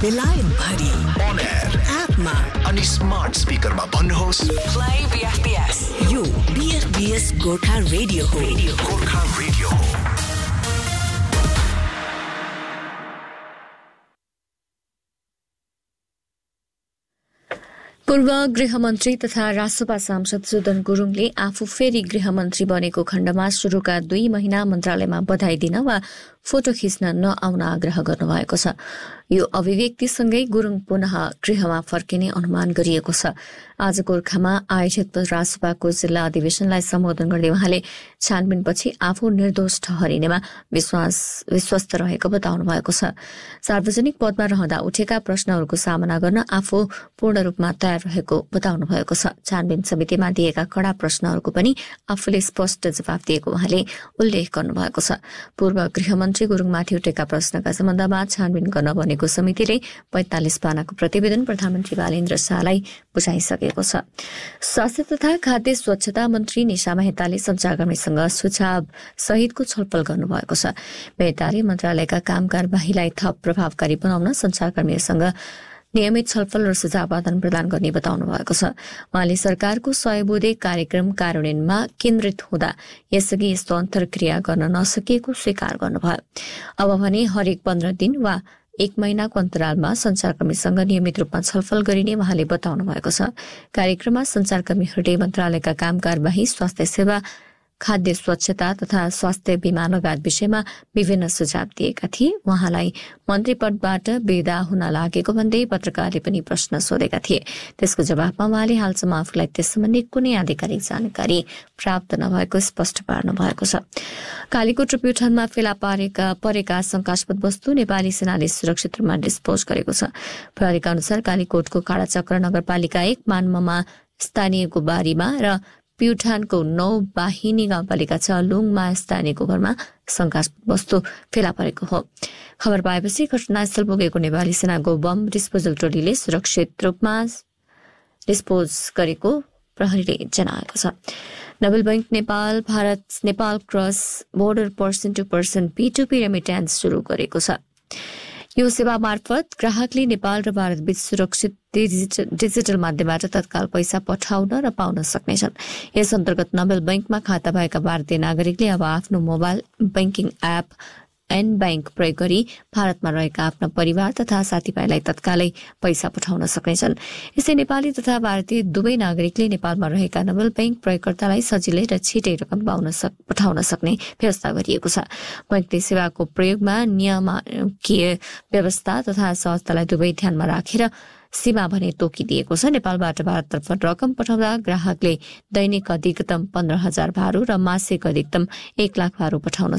बेलायत भरि On air एपमा अनि स्मार्ट स्पिकरमा भन्नुहोस् Play BFBS. यो BFBS गोर्खा रेडियो हो. गोर्खा रेडियो हो। पूर्व गृहमन्त्री तथा रासपा सांसद सुदन गुरुङले आफू फेरि गृहमन्त्री बनेको खण्डमा सुरुका 2 महिना मन्त्रालयमा बधाई दिन वा फोटो खिच्न नआउन आग्रह गर्नुभएको छ। यो अभिव्यक्तिसँगै गुरुङ पुनः गृहमा फर्किने अनुमान गरिएको छ। आज गोर्खामा आयोजित रासपाको जिल्ला अधिवेशनलाई सम्बोधन गर्दै उहाँले छानबिनपछि आफू निर्दोष ठहरिनेमा विश्वस्त रहेको बताउनु भएको छ। सार्वजनिक पदमा रहँदा उठेका प्रश्नहरूको सामना गर्न आफू पूर्ण रूपमा तयार रहेको बताउनु भएको छ। छानबिन समितिमा दिएका कडा प्रश्नहरूको पनि आफूले स्पष्ट जवाफ दिएको उहाँले उल्लेख गर्नुभएको छ। पूर्व गृहमन्त्री गुरुङमाथि उठेका प्रश्नका सम्बन्धमा छानबिन गर्न बनेको समितिले 45 पानाको प्रतिवेदन प्रधानमन्त्री बालेन्द्र शाहलाई बुझाइसकेको छ। स्वास्थ्य तथा खाद्य स्वच्छता मन्त्री निशा मेहताले सञ्चारकर्मीसँग सुझाव सहितको छलफल गर्नुभएको छ। मेहताले मन्त्रालयका कामकारबाहीलाई थप प्रभावकारी बनाउन सञ्चारकर्मीहरूसँग नियमित छलफल र सुझाव आदान प्रदान गर्ने बताउनु भएको छ। उहाँले सरकारको 100 बुँदे कार्यक्रम कार्यान्वयनमा केन्द्रित हुँदा यसअघि यस्तो अन्तर्क्रिया गर्न नसकिएको स्वीकार गर्नुभयो। अब भने हरेक 15 दिन वा 1 महिनाको अन्तरालमा सञ्चारकर्मीसँग नियमित रूपमा छलफल गरिने उहाँले बताउनु भएको छ। कार्यक्रममा सञ्चारकर्मीहरूले मन्त्रालयका कामकारबाही, स्वास्थ्य सेवा, खाद्य स्वच्छता तथा स्वास्थ्य बीमा लगायत विषयमा विभिन्न सुझाव दिएका थिए। उहाँलाई मन्त्री पदबाट विदा हुन लागेको भन्दै पत्रकारले पनि प्रश्न सोधेका थिए। त्यसको जवाफमा उहाँले हालसम्म आफूलाई त्यस सम्बन्धी कुनै आधिकारिक जानकारी प्राप्त नभएको स्पष्ट पार्नु भएको छ। कालीकोट र प्युठानमा फेला परेका शंकास्पद वस्तु नेपाली सेनाले सुरक्षित रूपमा डिस्पोज गरेको छ। प्रहरीका अनुसार कालीकोटको काडाचक्र नगरपालिका 1 मान्ममा स्थानीयको बारीमा र प्युठानको 9 बाहिनी गाउँपालिका 6 लुङमा स्थानीयको घरमा शंकास्पद वस्तु फेला परेको हो। खबर पाएपछि घटनास्थल पुगेको नेपाली सेनाको बम डिस्पोजल टोलीले सुरक्षित रूपमा डिस्पोज गरेको प्रहरीले जनाएको छ। Nobel bank Nepal Bharat Nepal cross border person two person P2P remittance सुरु गरेको छ। यो सेवा मार्फत ग्राहकले नेपाल र भारत बीच सुरक्षित डिजिटल माध्यमबाट तत्काल पैसा पठाउन र पाउन सक्नेछन्। यस अन्तर्गत नोबेल बैंकमा खाता भएका भारतीय नागरिकले अब आफ्नो mobile banking app an bank प्रयोग गरी भारतमा रहेका आफ्ना परिवार तथा साथीभाइलाई तत्कालै पैसा पठाउन सक्नेछन्। यसै नेपाली तथा भारतीय दुवै नागरिकले नेपालमा रहेका नोबेल बैंक प्रयोगकर्तालाई सजिलै र छिटै रकम पठाउन सक्ने व्यवस्था गरिएको छ। बैंकले सेवाको प्रयोगमा नियामकीय व्यवस्था तथा सहजतालाई दुवै ध्यानमा राखेर सीमा भने तोकिदिएको छ। नेपालबाट भारततर्फ रकम पठाउँदा ग्राहकले दैनिक अधिकतम 15,000 भारु र मासिक अधिकतम 1 लाख भारु पठाउन